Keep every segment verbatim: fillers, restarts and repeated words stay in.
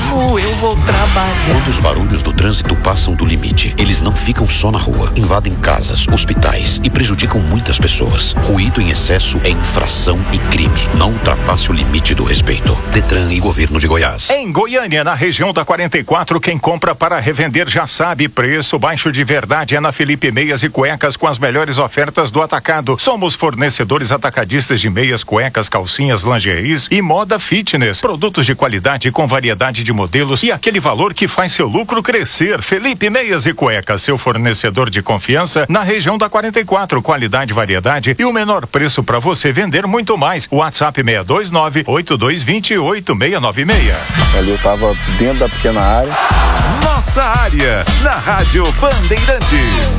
mesmo eu vou trabalhar. Quando os barulhos do trânsito passam do limite, eles não ficam só na rua, invadem casas, hospitais e prejudicam muitas pessoas. Ruído em excesso é infração e crime. Não ultrapasse o limite do respeito. Detran e Governo de Goiás. Em Goiânia, na região da quarenta e quatro, quem compra para revender já sabe, preço baixo de verdade é na Felipe Meias e Cuecas com as melhores ofertas do atacado. Somos fornecedores atacadistas de meias, cuecas, calcinhas, lingeries e moda fitness. Produtos de qualidade com variedade de modelos e aquele valor que faz seu lucro crescer. Felipe Meias e Cuecas, seu fornecedor de confiança na região da quarenta e quatro. Qualidade, variedade e o menor preço para você vender muito mais. WhatsApp seis dois nove, oito dois dois oito, seis nove seis. Ali eu tava dentro da pequena área. Nossa área, na Rádio Bandeirantes.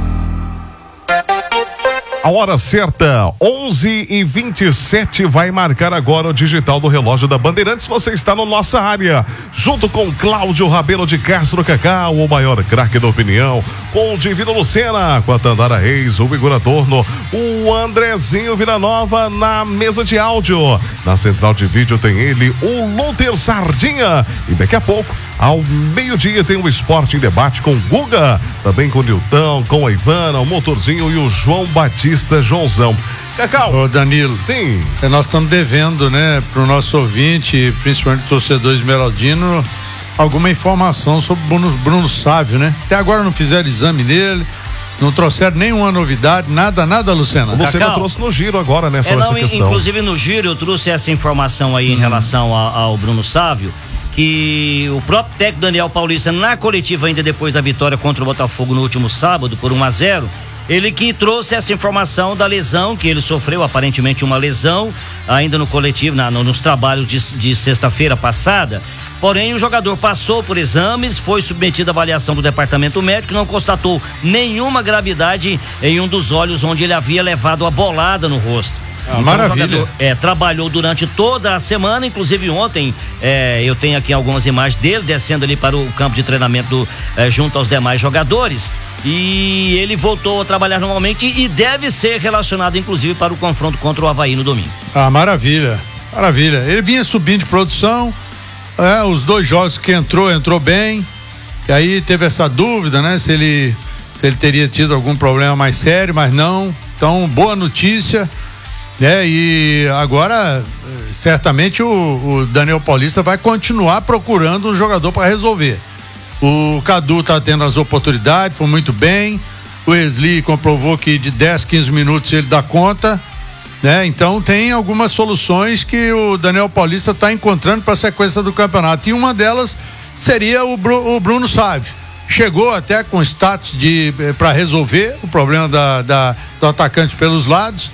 A hora certa, onze e vinte e sete, vai marcar agora o digital do relógio da Bandeirantes. Você está na nossa área, junto com Cláudio Rabelo de Castro Cacau, o maior craque da opinião, com o Divino Lucena, com a Tandara Reis, o Igor Adorno, o Andrezinho Villanova na mesa de áudio. Na central de vídeo tem ele, o Luther Sardinha. E daqui a pouco, ao meio-dia, tem o Esporte em Debate com o Guga, também com o Nilton, com a Ivana, o Motorzinho e o João Batista Joãozão. Cacau. Ô Danilo. Sim. Nós estamos devendo, né, pro nosso ouvinte, principalmente torcedor esmeraldino, alguma informação sobre Bruno, Bruno Sávio, né? Até agora não fizeram exame nele, não trouxeram nenhuma novidade, nada, nada, Lucena. O Lucena Cacau trouxe no giro agora, né, sobre é, não, essa questão. Inclusive no giro eu trouxe essa informação aí hum. em relação ao, ao Bruno Sávio, que o próprio técnico Daniel Paulista, na coletiva ainda depois da vitória contra o Botafogo no último sábado, por um a zero, ele que trouxe essa informação da lesão que ele sofreu, aparentemente uma lesão, ainda no coletivo, na, no, nos trabalhos de, de sexta-feira passada. Porém, o jogador passou por exames, foi submetido à avaliação do departamento médico, não constatou nenhuma gravidade em um dos olhos onde ele havia levado a bolada no rosto. Ah, então, maravilha. O jogador, é, trabalhou durante toda a semana, inclusive ontem é, eu tenho aqui algumas imagens dele descendo ali para o campo de treinamento do, é, junto aos demais jogadores, e ele voltou a trabalhar normalmente e deve ser relacionado inclusive para o confronto contra o Avaí no domingo. Ah, maravilha, maravilha. Ele vinha subindo de produção, é, os dois jogos que entrou, entrou bem, e aí teve essa dúvida, né, se ele, se ele teria tido algum problema mais sério, mas não. Então, boa notícia. É, e agora certamente o, o Daniel Paulista vai continuar procurando um jogador para resolver. O Cadu tá tendo as oportunidades, foi muito bem. O Wesley comprovou que de dez, quinze minutos ele dá conta, né? Então tem algumas soluções que o Daniel Paulista está encontrando para a sequência do campeonato, e uma delas seria o, Bru, o Bruno Sávio. Chegou até com status de para resolver o problema da, da, do atacante pelos lados.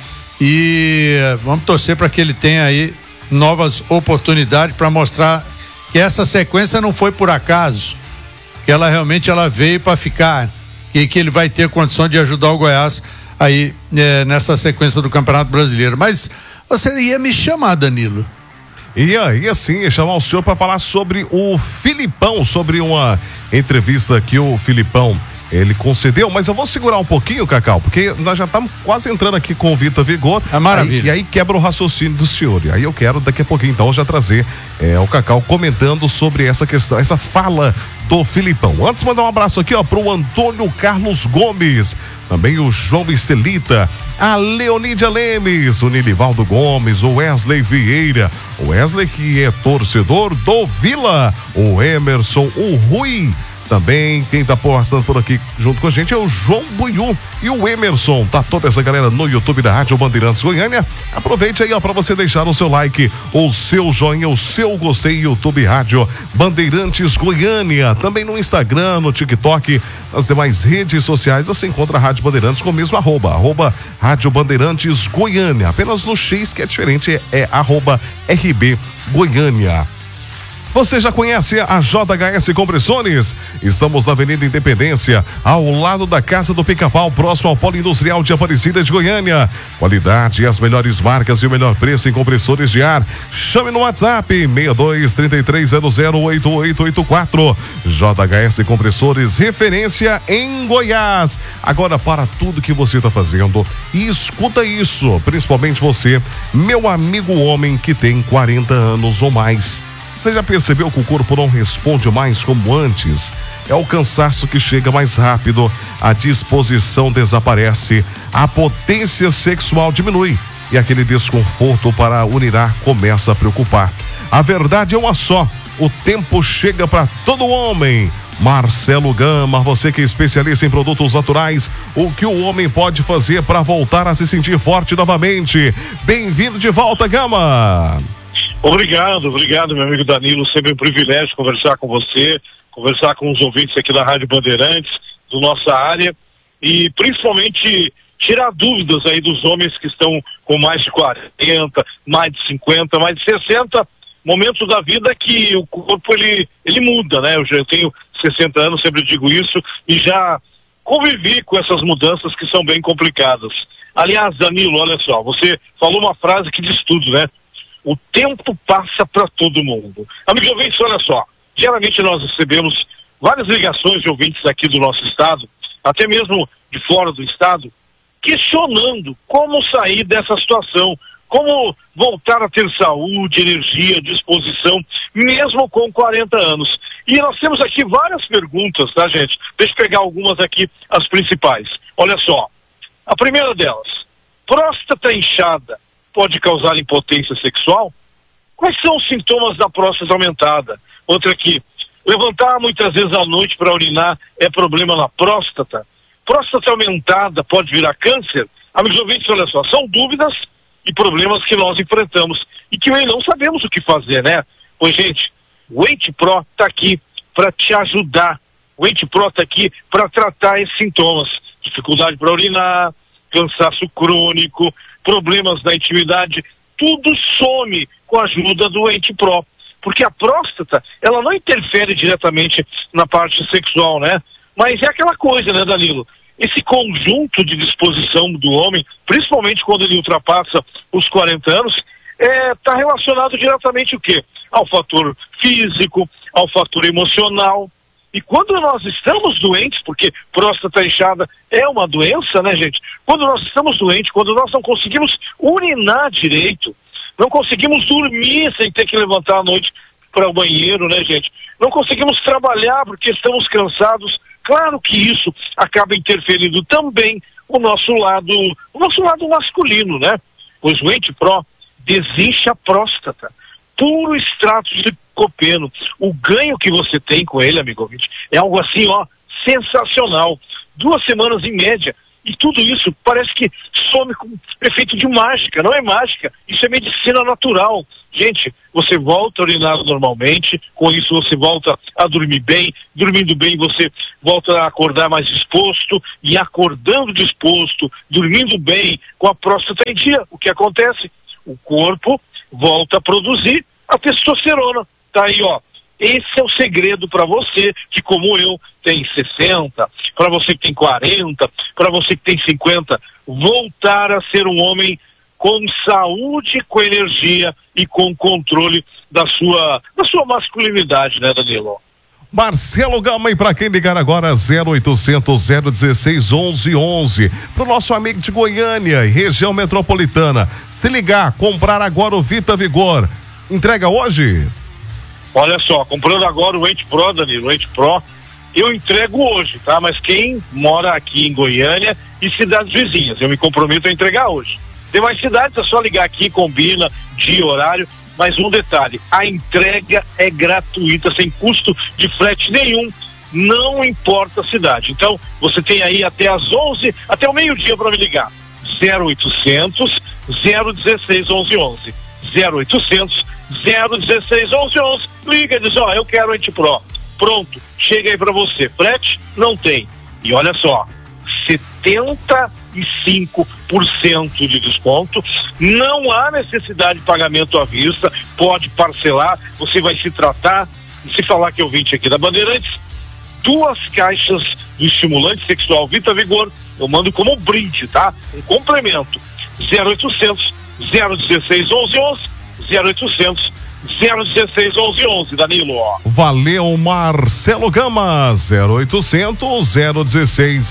E vamos torcer para que ele tenha aí novas oportunidades para mostrar que essa sequência não foi por acaso, que ela realmente ela veio para ficar, e que ele vai ter condição de ajudar o Goiás aí é, nessa sequência do Campeonato Brasileiro. Mas você ia me chamar, Danilo. Ia, ia sim, ia chamar o senhor para falar sobre o Filipão, sobre uma entrevista que o Filipão ele concedeu, mas eu vou segurar um pouquinho, Cacau, porque nós já estamos quase entrando aqui com o Vitor Vigor. É maravilha. Aí, e aí quebra o raciocínio do senhor. E aí eu quero daqui a pouquinho então já trazer é, o Cacau comentando sobre essa questão, essa fala do Filipão. Antes, mandar um abraço aqui, ó, pro Antônio Carlos Gomes, também o João Estelita, a Leonídia Lemes, o Nilivaldo Gomes, o Wesley Vieira, o Wesley que é torcedor do Vila, o Emerson, o Rui. Também quem tá passando por aqui junto com a gente é o João Buiú e o Emerson. Tá toda essa galera no YouTube da Rádio Bandeirantes Goiânia. Aproveite aí, ó, pra você deixar o seu like, o seu joinha, o seu gostei, YouTube Rádio Bandeirantes Goiânia. Também no Instagram, no TikTok, nas demais redes sociais você encontra a Rádio Bandeirantes com o mesmo arroba, arroba Rádio Bandeirantes Goiânia. Apenas no X que é diferente, é, é arroba R B Goiânia. Você já conhece a J H S Compressores? Estamos na Avenida Independência, ao lado da Casa do Pica-Pau, próximo ao Polo Industrial de Aparecida de Goiânia. Qualidade, as melhores marcas e o melhor preço em compressores de ar. Chame no WhatsApp seis dois, três três zero zero, oito oito oito quatro. J H S Compressores, referência em Goiás. Agora, para tudo que você está fazendo, e escuta isso, principalmente você, meu amigo homem que tem quarenta anos ou mais. Você já percebeu que o corpo não responde mais como antes? É o cansaço que chega mais rápido, a disposição desaparece, a potência sexual diminui e aquele desconforto para urinar começa a preocupar. A verdade é uma só, o tempo chega para todo homem. Marcelo Gama, você que é especialista em produtos naturais, o que o homem pode fazer para voltar a se sentir forte novamente? Bem-vindo de volta, Gama. Obrigado, obrigado, meu amigo Danilo, sempre um privilégio conversar com você, conversar com os ouvintes aqui da Rádio Bandeirantes, da nossa área, e principalmente tirar dúvidas aí dos homens que estão com mais de quarenta, mais de cinquenta, mais de sessenta, momentos da vida que o corpo ele, ele muda, né? Eu já eu tenho sessenta anos, sempre digo isso, e já convivi com essas mudanças que são bem complicadas. Aliás, Danilo, olha só, você falou uma frase que diz tudo, né? O tempo passa para todo mundo. Amigo ouvintes, olha só, geralmente nós recebemos várias ligações de ouvintes aqui do nosso estado, até mesmo de fora do estado, questionando como sair dessa situação, como voltar a ter saúde, energia, disposição, mesmo com quarenta anos. E nós temos aqui várias perguntas, tá, gente? Deixa eu pegar algumas aqui, as principais. Olha só, a primeira delas, próstata inchada pode causar impotência sexual? Quais são os sintomas da próstata aumentada? Outra aqui, levantar muitas vezes à noite para urinar é problema na próstata? Próstata aumentada pode virar câncer? Amigos ouvintes, olha só, são dúvidas e problemas que nós enfrentamos e que não sabemos o que fazer, né? Pois, gente, o Ente Pro está aqui para te ajudar. O Ente Pro está aqui para tratar esses sintomas. Dificuldade para urinar, cansaço crônico, problemas na intimidade, tudo some com a ajuda do Ente Pro. Porque a próstata, ela não interfere diretamente na parte sexual, né? Mas é aquela coisa, né, Danilo? Esse conjunto de disposição do homem, principalmente quando ele ultrapassa os quarenta anos, está é, relacionado diretamente o quê? Ao fator físico, ao fator emocional. E quando nós estamos doentes, porque próstata inchada é uma doença, né, gente? Quando nós estamos doentes, quando nós não conseguimos urinar direito, não conseguimos dormir sem ter que levantar à noite para o banheiro, né, gente? Não conseguimos trabalhar porque estamos cansados. Claro que isso acaba interferindo também o nosso lado, o nosso lado masculino, né? Pois o Ente Pro desincha a próstata, puro extrato de licopeno. O ganho que você tem com ele, amigo ouvinte, é algo assim, ó, sensacional. Duas semanas em média. E tudo isso parece que some com efeito de mágica. Não é mágica, isso é medicina natural. Gente, você volta a urinar normalmente, com isso você volta a dormir bem, dormindo bem você volta a acordar mais disposto, e acordando disposto, dormindo bem, com a próstata em dia, o que acontece? O corpo volta a produzir a testosterona. Tá aí, ó. Esse é o segredo para você que, como eu, tem sessenta, para você que tem quarenta, para você que tem cinquenta, voltar a ser um homem com saúde, com energia e com controle da sua, da sua masculinidade, né, Danilo? Marcelo Gama, e para quem ligar agora, zero oitocentos, zero dezesseis, onze onze, para o nosso amigo de Goiânia e região metropolitana, se ligar, comprar agora o Vita Vigor, entrega hoje? Olha só, comprando agora o Ente Pro, Danilo, o Ente Pro, eu entrego hoje, tá? Mas quem mora aqui em Goiânia e cidades vizinhas, eu me comprometo a entregar hoje. Tem mais cidades, é só ligar aqui, combina dia, horário, mas um detalhe, a entrega é gratuita, sem custo de frete nenhum, não importa a cidade. Então, você tem aí até às onze, até o meio-dia para me ligar. zero oitocentos, zero dezesseis, onze onze. zero oitocentos, zero dezesseis, onze onze. Liga e diz, ó, eu quero o Ente Pro. Pronto, chega aí para você. Frete? Não tem. E olha só, setenta e cinco por cento de desconto, não há necessidade de pagamento à vista, pode parcelar, você vai se tratar. Se falar que eu vim aqui da Bandeirantes, duas caixas do estimulante sexual Vita Vigor, eu mando como brinde, tá? Um complemento. zero oitocentos, zero dezesseis, onze onze, zero oitocentos, zero dezesseis, onze onze, Danilo. Valeu, Marcelo Gama, zero oitocentos, zero dezesseis,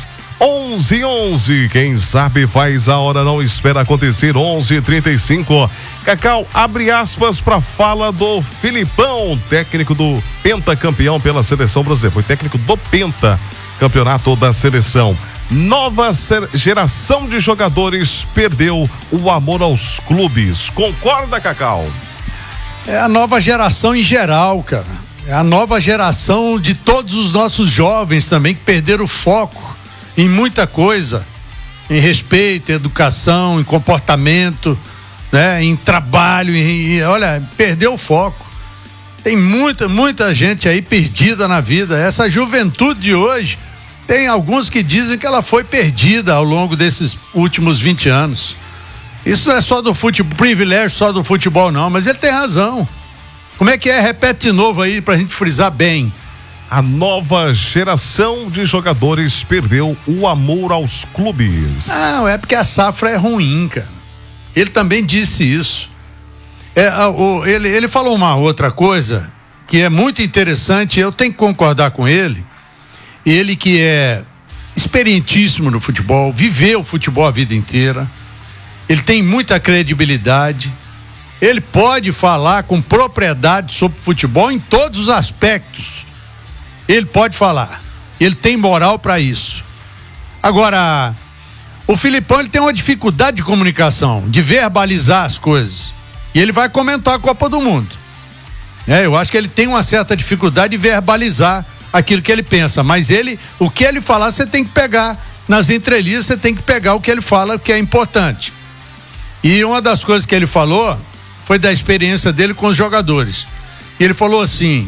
onze e onze, quem sabe faz a hora, não espera acontecer. Onze e trinta e cinco. Cacau, abre aspas para fala do Filipão, técnico do pentacampeão pela seleção brasileira. Foi técnico do pentacampeonato da seleção. Nova geração de jogadores perdeu o amor aos clubes. Concorda, Cacau? É a nova geração em geral, cara. É a nova geração de todos os nossos jovens também que perderam o foco em muita coisa, em respeito, em educação, em comportamento, né, em trabalho, em, em, olha, perdeu o foco. Tem muita, muita gente aí perdida na vida. Essa juventude de hoje, tem alguns que dizem que ela foi perdida ao longo desses últimos vinte anos. Isso não é só do futebol, privilégio só do futebol não, mas ele tem razão. Como é que é? Repete de novo aí pra gente frisar bem. A nova geração de jogadores perdeu o amor aos clubes. Não, é porque a safra é ruim, cara. Ele também disse isso. É, o, ele, ele falou uma outra coisa que é muito interessante, eu tenho que concordar com ele. Ele que é experientíssimo no futebol, viveu o futebol a vida inteira, ele tem muita credibilidade, ele pode falar com propriedade sobre futebol em todos os aspectos. Ele pode falar, ele tem moral para isso. Agora, o Filipão, ele tem uma dificuldade de comunicação, de verbalizar as coisas, e ele vai comentar a Copa do Mundo. É, eu acho que ele tem uma certa dificuldade de verbalizar aquilo que ele pensa, mas ele, o que ele falar, você tem que pegar nas entrelinhas, você tem que pegar o que ele fala, que é importante. E uma das coisas que ele falou foi da experiência dele com os jogadores. E ele falou assim,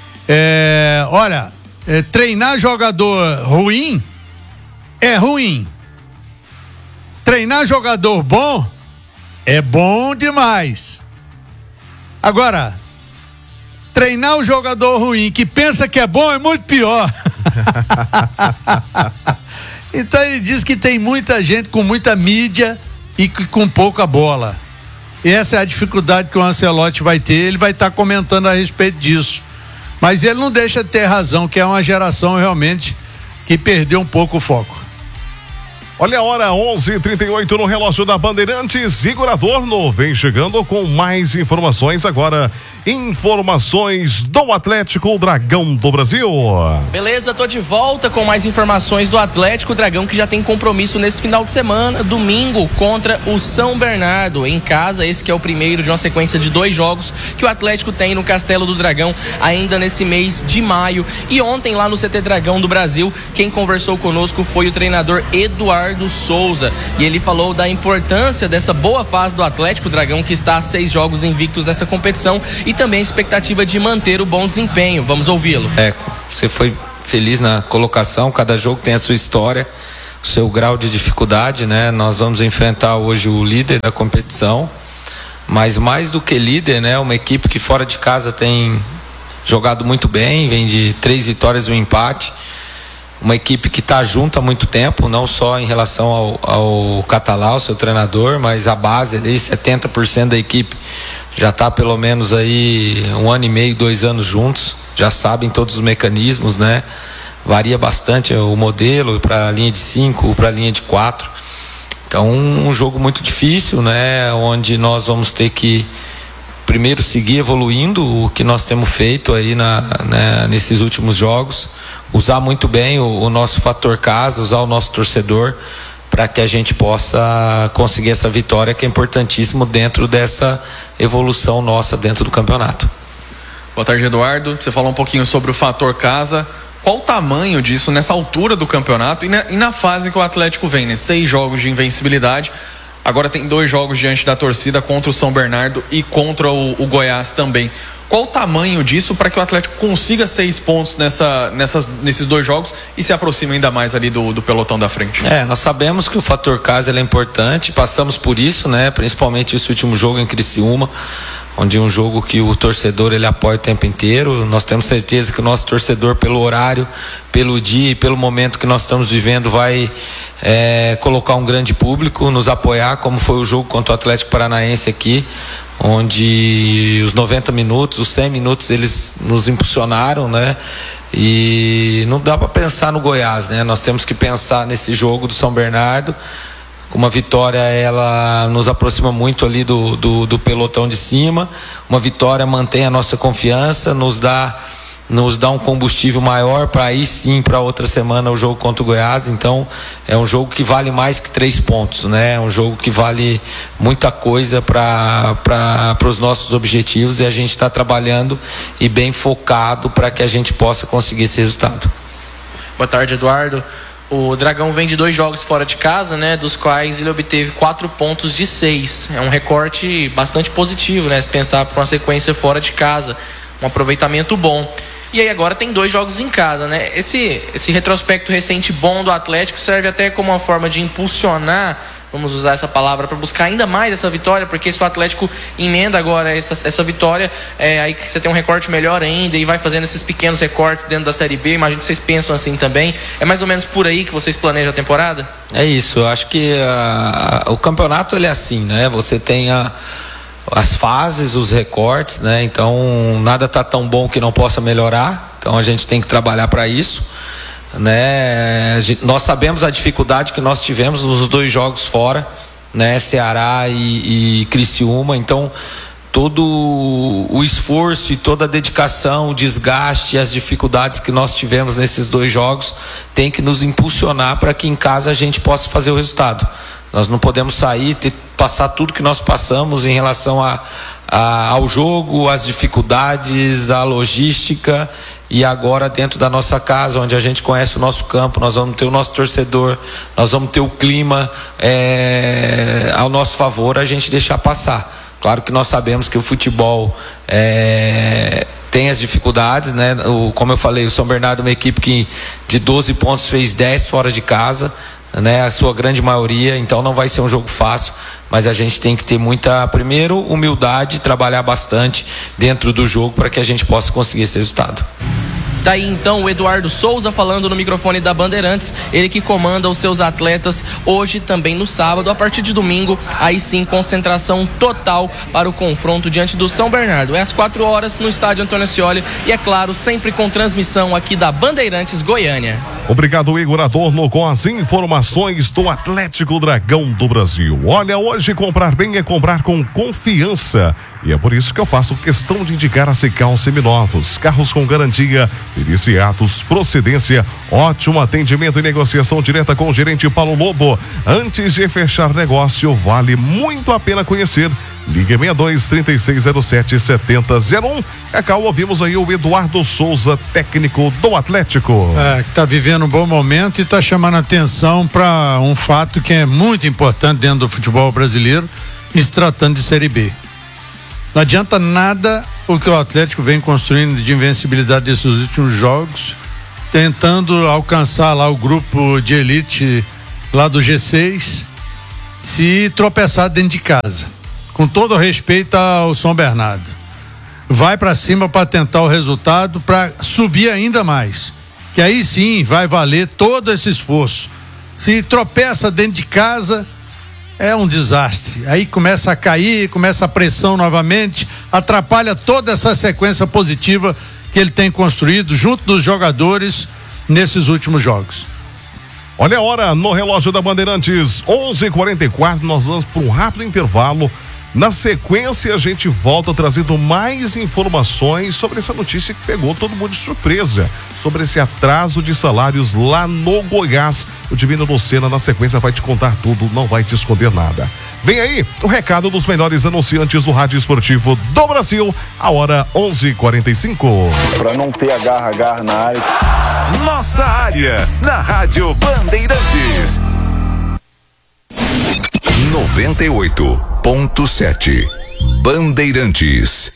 é, olha, é, treinar jogador ruim é ruim. Treinar jogador bom é bom demais. Agora, treinar um jogador ruim que pensa que é bom é muito pior. Então ele diz que tem muita gente com muita mídia e com pouca bola. E essa é a dificuldade que o Ancelotti vai ter, ele vai estar tá comentando a respeito disso. Mas ele não deixa de ter razão, que é uma geração realmente que perdeu um pouco o foco. Olha a hora, onze e trinta e oito no relógio da Bandeirantes. Igor Adorno vem chegando com mais informações agora. Informações do Atlético Dragão do Brasil. Beleza, tô de volta com mais informações do Atlético Dragão, que já tem compromisso nesse final de semana, domingo, contra o São Bernardo, em casa. Esse que é o primeiro de uma sequência de dois jogos que o Atlético tem no Castelo do Dragão, ainda nesse mês de maio. E ontem, lá no C T Dragão do Brasil, quem conversou conosco foi o treinador Eduardo Souza, e ele falou da importância dessa boa fase do Atlético Dragão, que está a seis jogos invictos nessa competição, e também a expectativa de manter o bom desempenho. Vamos ouvi-lo. É, você foi feliz na colocação, cada jogo tem a sua história, o seu grau de dificuldade, né? Nós vamos enfrentar hoje o líder da competição, mas mais do que líder, né? Uma equipe que fora de casa tem jogado muito bem, vem de três vitórias e um empate. Uma equipe que está junto há muito tempo, não só em relação ao, ao Catalão, seu treinador, mas a base ali, setenta por cento da equipe já está pelo menos aí um ano e meio, dois anos juntos, já sabem todos os mecanismos, né? Varia bastante o modelo para a linha de cinco, para a linha de quatro. Então, um jogo muito difícil, né? Onde nós vamos ter que primeiro seguir evoluindo o que nós temos feito aí na, né, nesses últimos jogos. Usar muito bem o, o nosso fator casa, usar o nosso torcedor para que a gente possa conseguir essa vitória, que é importantíssimo dentro dessa evolução nossa dentro do campeonato. Boa tarde, Eduardo. Você falou um pouquinho sobre o fator casa. Qual o tamanho disso nessa altura do campeonato e na, e na fase que o Atlético vem, né? Seis jogos de invencibilidade. Agora tem dois jogos diante da torcida, contra o São Bernardo e contra o, o Goiás também. Qual o tamanho disso para que o Atlético consiga seis pontos nessa, nessas, nesses dois jogos e se aproxime ainda mais ali do, do pelotão da frente? É, nós sabemos que o fator casa ele é importante, passamos por isso, né? Principalmente esse último jogo em Criciúma, onde é um jogo que o torcedor ele apoia o tempo inteiro. Nós temos certeza que o nosso torcedor, pelo horário, pelo dia e pelo momento que nós estamos vivendo, vai é, colocar um grande público, nos apoiar, como foi o jogo contra o Atlético Paranaense aqui, onde os noventa minutos, os cem minutos, eles nos impulsionaram, né? E não dá para pensar no Goiás, né? Nós temos que pensar nesse jogo do São Bernardo. Uma vitória, ela nos aproxima muito ali do, do, do pelotão de cima. Uma vitória mantém a nossa confiança, nos dá, nos dá um combustível maior para aí sim, para outra semana, o jogo contra o Goiás. Então, é um jogo que vale mais que três pontos, né? É um jogo que vale muita coisa para para os nossos objetivos, e a gente está trabalhando e bem focado para que a gente possa conseguir esse resultado. Boa tarde, Eduardo. O Dragão vem de dois jogos fora de casa, né, dos quais ele obteve quatro pontos de seis. É um recorte bastante positivo, né, se pensar por uma sequência fora de casa, um aproveitamento bom. E aí agora tem dois jogos em casa, né? Esse, esse retrospecto recente bom do Atlético serve até como uma forma de impulsionar, vamos usar essa palavra, para buscar ainda mais essa vitória, porque se o Atlético emenda agora essa, essa vitória, é, aí você tem um recorte melhor ainda e vai fazendo esses pequenos recortes dentro da Série B. Imagino que vocês pensam assim também. É mais ou menos por aí que vocês planejam a temporada? É isso, eu acho que a, a, o campeonato ele é assim, né? Você tem a, as fases, os recortes, né? Então nada tá tão bom que não possa melhorar, então a gente tem que trabalhar para isso, né? Nós sabemos a dificuldade que nós tivemos nos dois jogos fora, né? Ceará e, e Criciúma. Então todo o esforço e toda a dedicação, o desgaste e as dificuldades que nós tivemos nesses dois jogos tem que nos impulsionar para que em casa a gente possa fazer o resultado. Nós não podemos sair, ter, passar tudo que nós passamos em relação a, a, ao jogo, às dificuldades, à logística. E agora dentro da nossa casa, onde a gente conhece o nosso campo, nós vamos ter o nosso torcedor, nós vamos ter o clima é, ao nosso favor, a gente deixar passar. Claro que nós sabemos que o futebol é, tem as dificuldades, né? O, como eu falei, o São Bernardo é uma equipe que de doze pontos fez dez fora de casa, né? A sua grande maioria, então não vai ser um jogo fácil, mas a gente tem que ter muita, primeiro, humildade, trabalhar bastante dentro do jogo para que a gente possa conseguir esse resultado. Daí então o Eduardo Souza falando no microfone da Bandeirantes, ele que comanda os seus atletas hoje, também no sábado, a partir de domingo, aí sim concentração total para o confronto diante do São Bernardo. É às quatro horas no estádio Antônio Ascioli e, é claro, sempre com transmissão aqui da Bandeirantes Goiânia. Obrigado, Igor Adorno, com as informações do Atlético Dragão do Brasil. Olha, hoje comprar bem é comprar com confiança. E é por isso que eu faço questão de indicar a Sical Seminovos. Carros com garantia, periciados, procedência, ótimo atendimento e negociação direta com o gerente Paulo Lobo. Antes de fechar negócio, vale muito a pena conhecer. Ligue seis dois, três seis zero sete, sete zero zero um. Cacau, ouvimos aí o Eduardo Souza, técnico do Atlético. É, que tá vivendo um bom momento e tá chamando atenção para um fato que é muito importante dentro do futebol brasileiro, em se tratando de Série B. Não adianta nada o que o Atlético vem construindo de invencibilidade desses últimos jogos, tentando alcançar lá o grupo de elite lá do G seis, se tropeçar dentro de casa. Com todo respeito ao São Bernardo. Vai para cima para tentar o resultado, para subir ainda mais. Que aí sim vai valer todo esse esforço. Se tropeça dentro de casa, é um desastre. Aí começa a cair, começa a pressão novamente, atrapalha toda essa sequência positiva que ele tem construído junto dos jogadores nesses últimos jogos. Olha a hora no relógio da Bandeirantes, onze e quarenta e quatro, nós vamos para um rápido intervalo. Na sequência, a gente volta trazendo mais informações sobre essa notícia que pegou todo mundo de surpresa, sobre esse atraso de salários lá no Goiás. O Divino Lucena, na sequência, vai te contar tudo, não vai te esconder nada. Vem aí o recado dos melhores anunciantes do rádio esportivo do Brasil, a hora onze e quarenta e cinco. Para não ter agarra-agarra na área. Nossa área, na Rádio Bandeirantes. noventa e oito ponto sete Bandeirantes.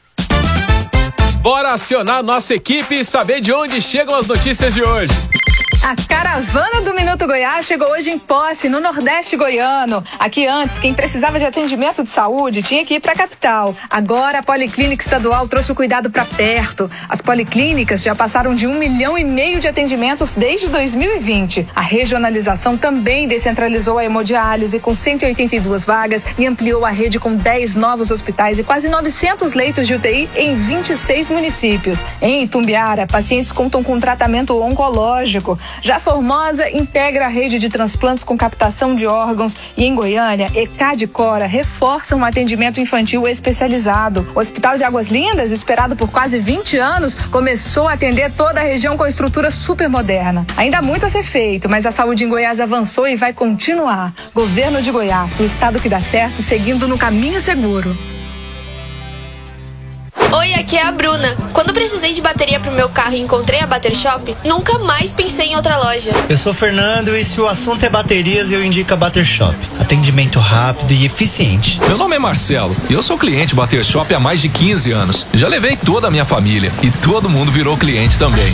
Bora acionar nossa equipe e saber de onde chegam as notícias de hoje. A caravana do Minuto Goiás chegou hoje em Posse, no Nordeste goiano. Aqui antes, quem precisava de atendimento de saúde tinha que ir para a capital. Agora, a Policlínica Estadual trouxe o cuidado para perto. As policlínicas já passaram de um milhão e meio de atendimentos desde dois mil e vinte. A regionalização também descentralizou a hemodiálise com cento e oitenta e duas vagas e ampliou a rede com dez novos hospitais e quase novecentos leitos de U T I em vinte e seis municípios. Em Itumbiara, pacientes contam com tratamento oncológico. Já Formosa integra a rede de transplantes com captação de órgãos e em Goiânia, E C A D e Cora reforçam o atendimento infantil especializado. O Hospital de Águas Lindas, esperado por quase vinte anos, começou a atender toda a região com estrutura super moderna. Ainda há muito a ser feito, mas a saúde em Goiás avançou e vai continuar. Governo de Goiás, o estado que dá certo, seguindo no caminho seguro. Oi, aqui é a Bruna. Quando precisei de bateria pro meu carro e encontrei a Bater Shop, nunca mais pensei em outra loja. Eu sou o Fernando e se o assunto é baterias, eu indico a Bater Shop. Atendimento rápido e eficiente. Meu nome é Marcelo e eu sou cliente Bater Shop há mais de quinze anos. Já levei toda a minha família e todo mundo virou cliente também.